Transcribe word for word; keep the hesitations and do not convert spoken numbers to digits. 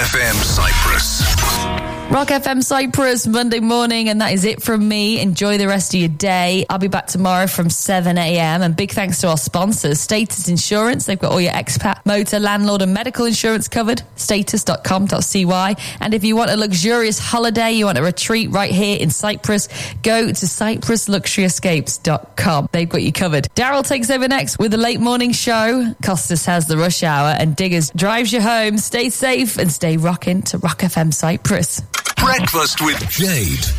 F M Cyprus. Rock F M Cyprus, Monday morning, and that is it from me. Enjoy the rest of your day. I'll be back tomorrow from seven a.m. And big thanks to our sponsors, Status Insurance. They've got all your expat, motor, landlord and medical insurance covered. status dot com dot c y. And if you want a luxurious holiday, you want a retreat right here in Cyprus, go to cyprus luxury escapes dot com. They've got you covered. Daryl takes over next with the late morning show. Costas has the rush hour and Diggers drives you home. Stay safe and stay rocking to Rock F M Cyprus. Breakfast with Jade.